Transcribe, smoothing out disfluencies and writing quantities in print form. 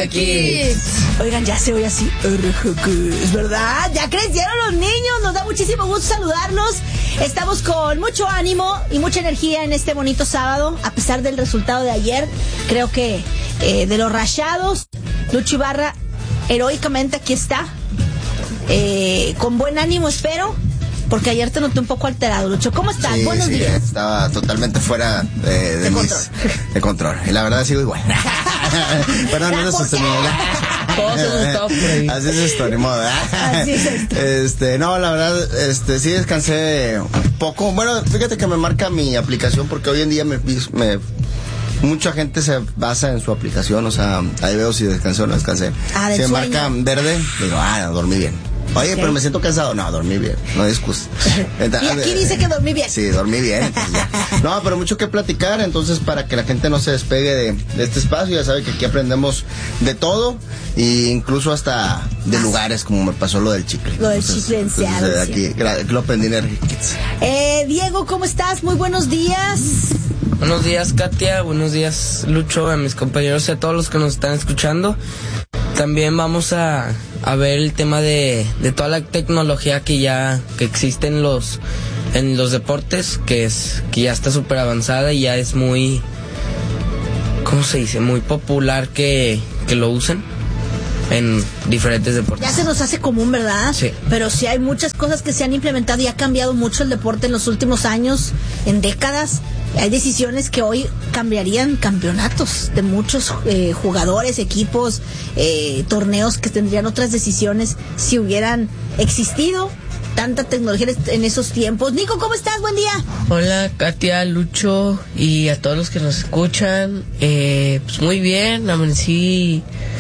RG Kids. Oigan, ya se oye así, RG Kids, ¿verdad? Ya crecieron los niños, nos da muchísimo gusto saludarlos. Estamos con mucho ánimo y mucha energía en este bonito sábado, a pesar del resultado de ayer. Creo que de los Rayados, Lucho Ibarra heroicamente aquí está, con buen ánimo espero, porque ayer te noté un poco alterado, Lucho. ¿Cómo estás? Sí, Buenos días. Estaba totalmente fuera de control. Y la verdad sigo igual. Pero no es sostenible. Todos hemos estado por ahí. Así es esto, ni modo. Así es esto. No, la verdad, sí descansé un poco. Bueno, fíjate que me marca mi aplicación, porque hoy en día mucha gente se basa en su aplicación, o sea, ahí veo si descansé o no descansé. del Si me sueño. marca verde, digo, dormí bien. Oye, pero me siento cansado. No, dormí bien, no hay excusa. Y aquí dice que dormí bien. Sí, dormí bien. No, pero mucho que platicar, entonces para que la gente no se despegue de este espacio, ya sabe que aquí aprendemos de todo, e incluso hasta de lugares, como me pasó lo del chicle. Lo del chicle en Seattle, aquí lo aprendí en RG Kids. Diego, ¿cómo estás? Muy buenos días. Buenos días, Katia. Buenos días, Lucho, a mis compañeros y a todos los que nos están escuchando. También vamos a ver el tema de toda la tecnología que existe en los deportes, que ya está súper avanzada y ya es muy, ¿cómo se dice? Muy popular que lo usen en diferentes deportes. Ya se nos hace común, ¿verdad? Sí. Pero sí hay muchas cosas que se han implementado y ha cambiado mucho el deporte en los últimos años, en décadas. Hay decisiones que hoy cambiarían campeonatos de muchos jugadores, equipos, torneos que tendrían otras decisiones si hubieran existido tanta tecnología en esos tiempos. Nico, ¿cómo estás? Buen día. Hola, Katia, Lucho y a todos los que nos escuchan. Pues muy bien, amanecí